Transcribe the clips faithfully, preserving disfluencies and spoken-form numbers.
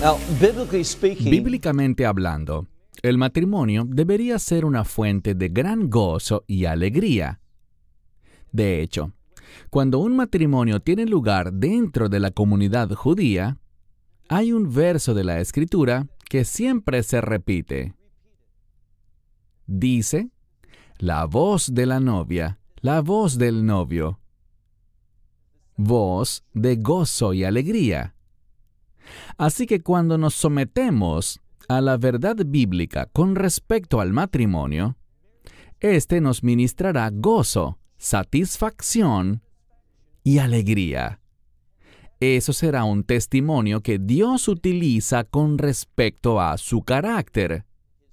Now, biblically speaking, Bíblicamente hablando, el matrimonio debería ser una fuente de gran gozo y alegría. De hecho, cuando un matrimonio tiene lugar dentro de la comunidad judía, hay un verso de la Escritura que siempre se repite. Dice, la voz de la novia, la voz del novio. Voz de gozo y alegría. Así que cuando nos sometemos a la verdad bíblica con respecto al matrimonio, éste nos ministrará gozo, satisfacción y alegría. Eso será un testimonio que Dios utiliza con respecto a su carácter.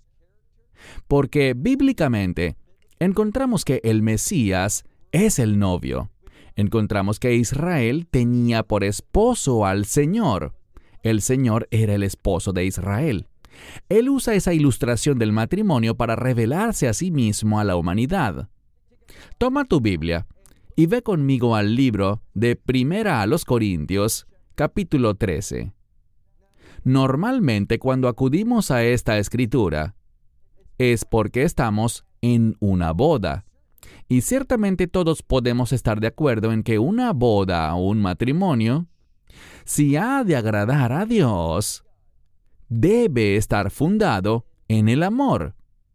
Porque bíblicamente encontramos que el Mesías es el novio. Encontramos que Israel tenía por esposo al Señor. El Señor era el esposo de Israel. Él usa esa ilustración del matrimonio para revelarse a sí mismo a la humanidad. Toma tu Biblia y ve conmigo al libro de Primera a los Corintios, capítulo trece. Normalmente cuando acudimos a esta escritura, es porque estamos en una boda. Y ciertamente todos podemos estar de acuerdo en que una boda o un matrimonio, si ha de agradar a Dios, debe estar fundado en el amor.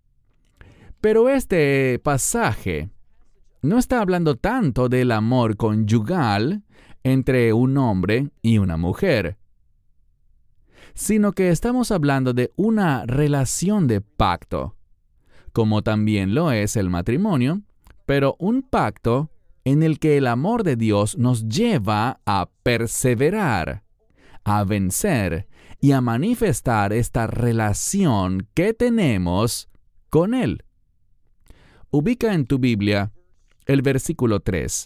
Pero este pasaje no está hablando tanto del amor conyugal entre un hombre y una mujer, sino que estamos hablando de una relación de pacto, como también lo es el matrimonio, pero un pacto en el que el amor de Dios nos lleva a perseverar, a vencer y a manifestar esta relación que tenemos con Él. Ubica en tu Biblia el versículo tres.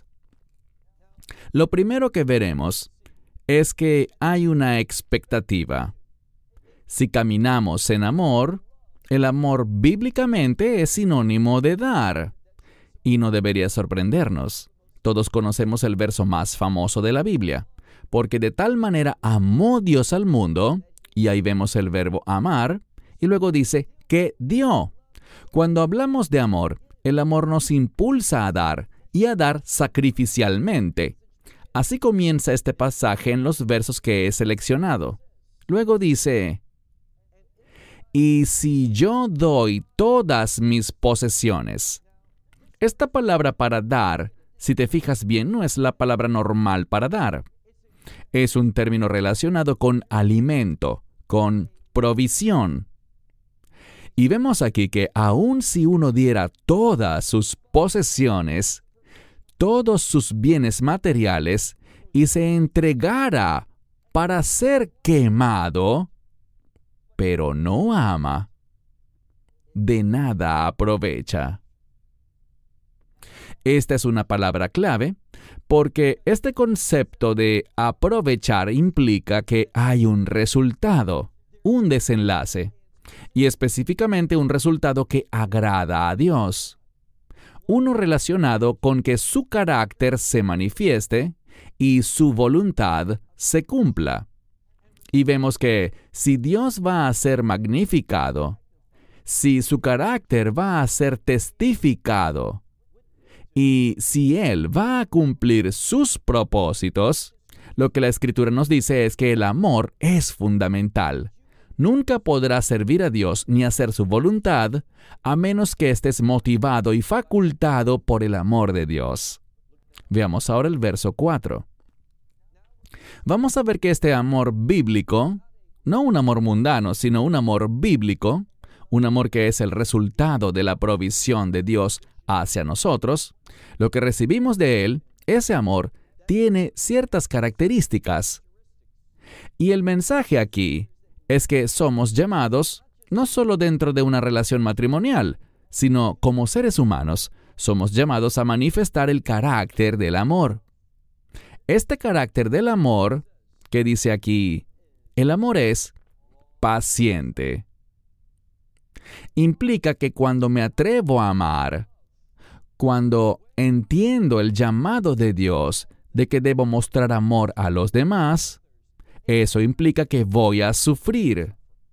Lo primero que veremos es que hay una expectativa. Si caminamos en amor, el amor bíblicamente es sinónimo de dar. Y no debería sorprendernos. Todos conocemos el verso más famoso de la Biblia. Porque de tal manera amó Dios al mundo, y ahí vemos el verbo amar, y luego dice que dio. Cuando hablamos de amor, el amor nos impulsa a dar, y a dar sacrificialmente. Así comienza este pasaje en los versos que he seleccionado. Luego dice, y si yo doy todas mis posesiones. Esta palabra para dar, si te fijas bien, no es la palabra normal para dar. Es un término relacionado con alimento, con provisión. Y vemos aquí que aun si uno diera todas sus posesiones, todos sus bienes materiales, y se entregara para ser quemado, pero no ama, de nada aprovecha. Esta es una palabra clave porque este concepto de aprovechar implica que hay un resultado, un desenlace, y específicamente un resultado que agrada a Dios. Uno relacionado con que su carácter se manifieste y su voluntad se cumpla. Y vemos que si Dios va a ser magnificado, si su carácter va a ser testificado, y si Él va a cumplir sus propósitos, lo que la Escritura nos dice es que el amor es fundamental. Nunca podrás servir a Dios ni hacer su voluntad a menos que estés motivado y facultado por el amor de Dios. Veamos ahora el verso cuatro. Vamos a ver que este amor bíblico, no un amor mundano, sino un amor bíblico, un amor que es el resultado de la provisión de Dios hacia nosotros, lo que recibimos de Él, ese amor, tiene ciertas características. Y el mensaje aquí es que somos llamados, no solo dentro de una relación matrimonial, sino como seres humanos, somos llamados a manifestar el carácter del amor. Este carácter del amor, que dice aquí, el amor es paciente. Implica que cuando me atrevo a amar, cuando entiendo el llamado de Dios de que debo mostrar amor a los demás, eso implica que voy a sufrir.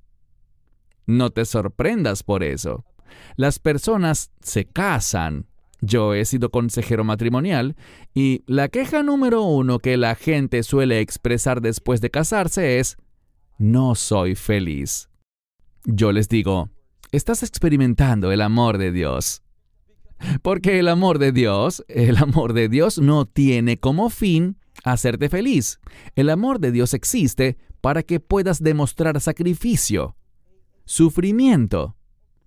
No te sorprendas por eso. Las personas se casan. Yo he sido consejero matrimonial y la queja número uno que la gente suele expresar después de casarse es: no soy feliz. Yo les digo, estás experimentando el amor de Dios. Porque el amor de Dios, el amor de Dios no tiene como fin hacerte feliz. El amor de Dios existe para que puedas demostrar sacrificio, sufrimiento.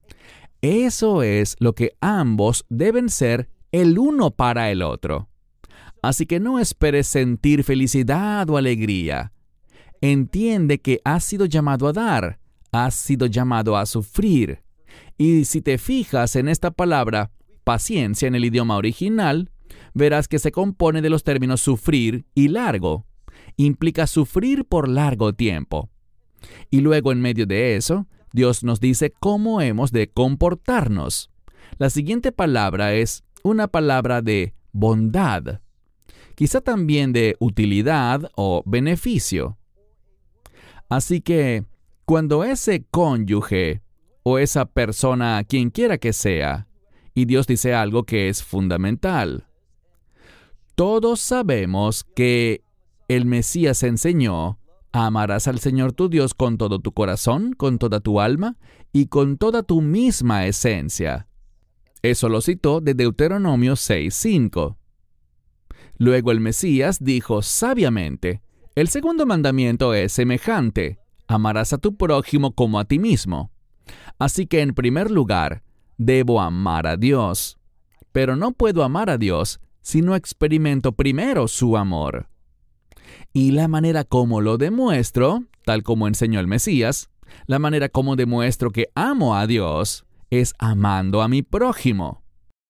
Eso es lo que ambos deben ser el uno para el otro. Así que no esperes sentir felicidad o alegría. Entiende que has sido llamado a dar, has sido llamado a sufrir. Y si te fijas en esta palabra, paciencia en el idioma original, verás que se compone de los términos sufrir y largo. Implica sufrir por largo tiempo. Y luego en medio de eso, Dios nos dice cómo hemos de comportarnos. La siguiente palabra es una palabra de bondad, quizá también de utilidad o beneficio. Así que, cuando ese cónyuge o esa persona, quien quiera que sea, y Dios dice algo que es fundamental, todos sabemos que el Mesías enseñó: amarás al Señor tu Dios con todo tu corazón, con toda tu alma y con toda tu misma esencia. Eso lo citó de Deuteronomio seis cinco. Luego el Mesías dijo sabiamente: el segundo mandamiento es semejante: amarás a tu prójimo como a ti mismo. Así que en primer lugar, debo amar a Dios. Pero no puedo amar a Dios si no experimento primero su amor. Y la manera como lo demuestro, tal como enseñó el Mesías, la manera como demuestro que amo a Dios es amando a mi prójimo.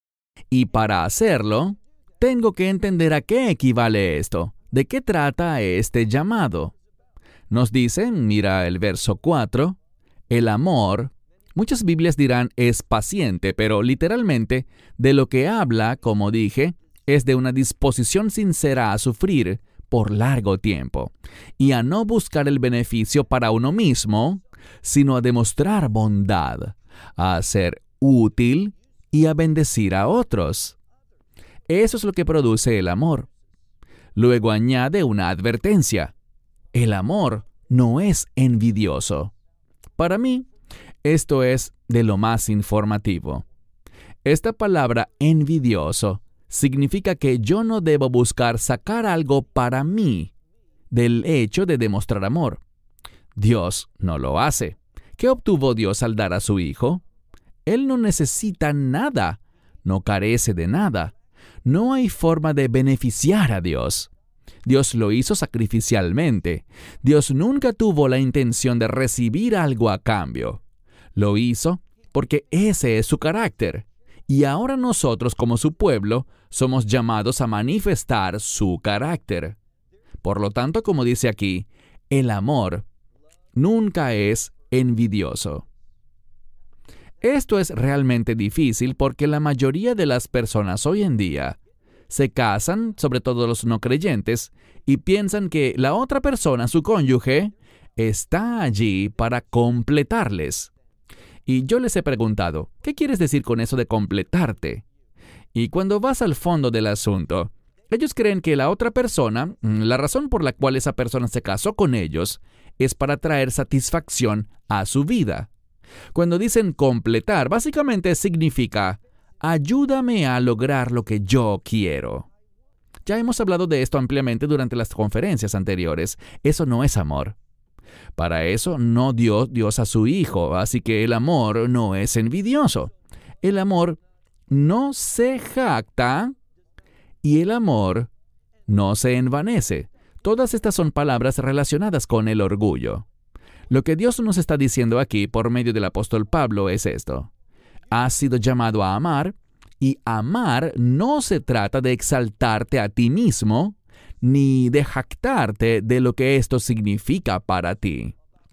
Y para hacerlo, tengo que entender a qué equivale esto, de qué trata este llamado. Nos dice, mira el verso cuatro, el amor, muchas Biblias dirán es paciente, pero literalmente de lo que habla, como dije, es de una disposición sincera a sufrir por largo tiempo, y a no buscar el beneficio para uno mismo, sino a demostrar bondad, a ser útil y a bendecir a otros. Eso es lo que produce el amor. Luego añade una advertencia. El amor no es envidioso. Para mí, esto es de lo más informativo. Esta palabra envidioso significa que yo no debo buscar sacar algo para mí del hecho de demostrar amor. Dios no lo hace. ¿Qué obtuvo Dios al dar a su Hijo? Él no necesita nada, no carece de nada. No hay forma de beneficiar a Dios. Dios lo hizo sacrificialmente. Dios nunca tuvo la intención de recibir algo a cambio. Lo hizo porque ese es su carácter. Y ahora nosotros, como su pueblo, somos llamados a manifestar su carácter. Por lo tanto, como dice aquí, el amor nunca es envidioso. Esto es realmente difícil porque la mayoría de las personas hoy en día se casan, sobre todo los no creyentes, y piensan que la otra persona, su cónyuge, está allí para completarles. Y yo les he preguntado, ¿qué quieres decir con eso de completarte? Y cuando vas al fondo del asunto, ellos creen que la otra persona, la razón por la cual esa persona se casó con ellos, es para traer satisfacción a su vida. Cuando dicen completar, básicamente significa, ayúdame a lograr lo que yo quiero. Ya hemos hablado de esto ampliamente durante las conferencias anteriores. Eso no es amor. Para eso no dio Dios a su Hijo, así que el amor no es envidioso. El amor no se jacta y el amor no se envanece. Todas estas son palabras relacionadas con el orgullo. Lo que Dios nos está diciendo aquí por medio del apóstol Pablo es esto. Has sido llamado a amar, y amar no se trata de exaltarte a ti mismo, ni de jactarte de lo que esto significa para ti.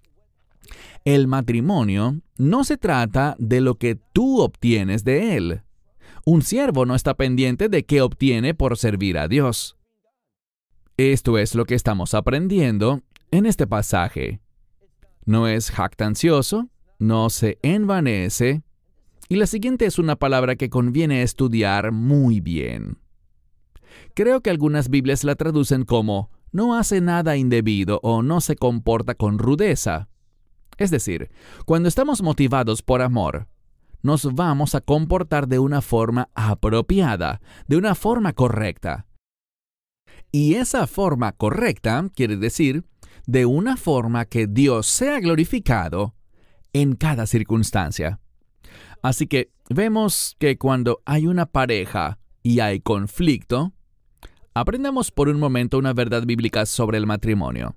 El matrimonio no se trata de lo que tú obtienes de él. Un siervo no está pendiente de qué obtiene por servir a Dios. Esto es lo que estamos aprendiendo en este pasaje. No es jactancioso, no se envanece, y la siguiente es una palabra que conviene estudiar muy bien. Creo que algunas Biblias la traducen como no hace nada indebido o no se comporta con rudeza. Es decir, cuando estamos motivados por amor, nos vamos a comportar de una forma apropiada, de una forma correcta. Y esa forma correcta quiere decir de una forma que Dios sea glorificado en cada circunstancia. Así que vemos que cuando hay una pareja y hay conflicto, aprendamos por un momento una verdad bíblica sobre el matrimonio.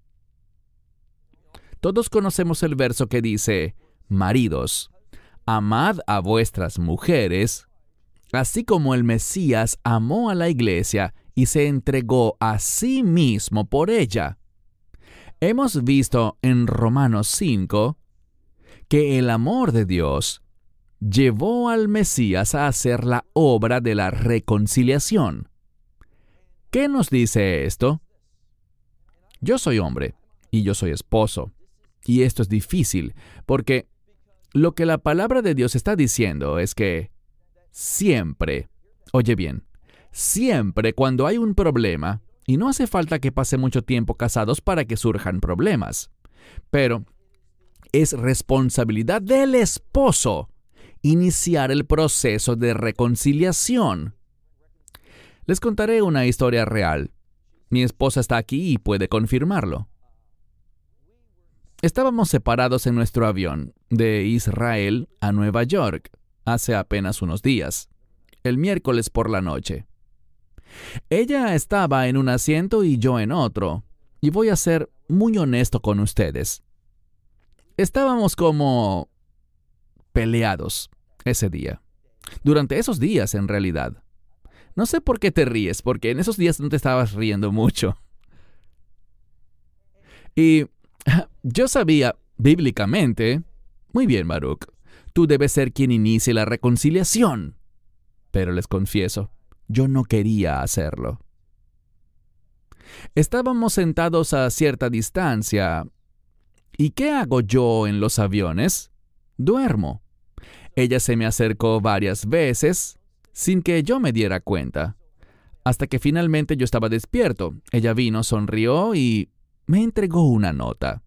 Todos conocemos el verso que dice, maridos, amad a vuestras mujeres, así como el Mesías amó a la iglesia y se entregó a sí mismo por ella. Hemos visto en Romanos cinco que el amor de Dios llevó al Mesías a hacer la obra de la reconciliación. ¿Qué nos dice esto? Yo soy hombre y yo soy esposo. Y esto es difícil, porque lo que la palabra de Dios está diciendo es que siempre, oye bien, siempre cuando hay un problema, y no hace falta que pase mucho tiempo casados para que surjan problemas, pero es responsabilidad del esposo iniciar el proceso de reconciliación. Les contaré una historia real. Mi esposa está aquí y puede confirmarlo. Estábamos separados en nuestro avión de Israel a Nueva York hace apenas unos días, el miércoles por la noche. Ella estaba en un asiento y yo en otro, y voy a ser muy honesto con ustedes. Estábamos como peleados ese día. Durante esos días, en realidad. No sé por qué te ríes, porque en esos días no te estabas riendo mucho. Y yo sabía, bíblicamente, muy bien, Baruch, tú debes ser quien inicie la reconciliación. Pero les confieso, yo no quería hacerlo. Estábamos sentados a cierta distancia. ¿Y qué hago yo en los aviones? Duermo. Ella se me acercó varias veces sin que yo me diera cuenta. Hasta que finalmente yo estaba despierto. Ella vino, sonrió y me entregó una nota.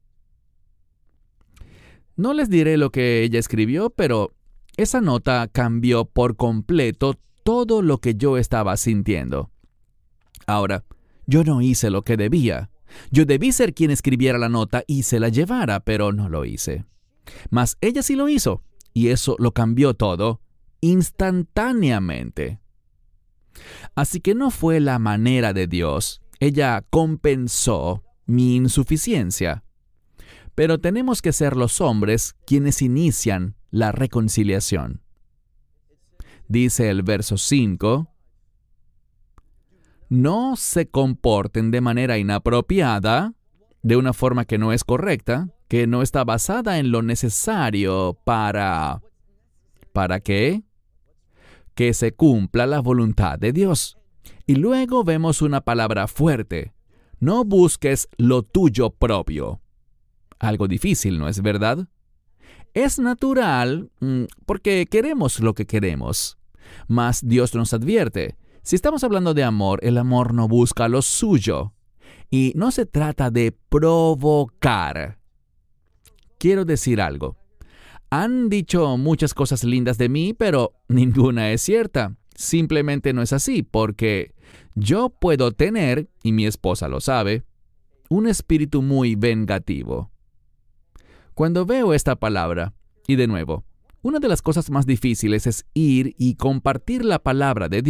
No les diré lo que ella escribió, pero esa nota cambió por completo todo lo que yo estaba sintiendo. Ahora, yo no hice lo que debía. Yo debí ser quien escribiera la nota y se la llevara, pero no lo hice. Mas ella sí lo hizo, y eso lo cambió todo instantáneamente. Así que no fue la manera de Dios. Ella compensó mi insuficiencia. Pero tenemos que ser los hombres quienes inician la reconciliación. Dice el verso cinco, no se comporten de manera inapropiada, de una forma que no es correcta, que no está basada en lo necesario para... ¿Para qué? Que se cumpla la voluntad de Dios. Y luego vemos una palabra fuerte. No busques lo tuyo propio. Algo difícil, ¿no es verdad? Es natural mmm, porque queremos lo que queremos. Mas Dios nos advierte. Si estamos hablando de amor, el amor no busca lo suyo. Y no se trata de provocar. Quiero decir algo. Han dicho muchas cosas lindas de mí, pero ninguna es cierta. Simplemente no es así, porque yo puedo tener, y mi esposa lo sabe, un espíritu muy vengativo. Cuando veo esta palabra, y de nuevo, una de las cosas más difíciles es ir y compartir la palabra de Dios.